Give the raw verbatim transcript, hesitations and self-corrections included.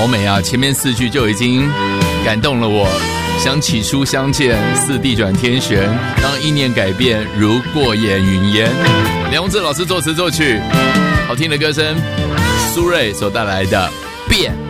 好美啊！前面四句就已经感动了我。想起初相见，似地转天旋，当意念改变，如过眼云烟。梁鸿志老师作词作曲，好听的歌声，苏芮所带来的《变》。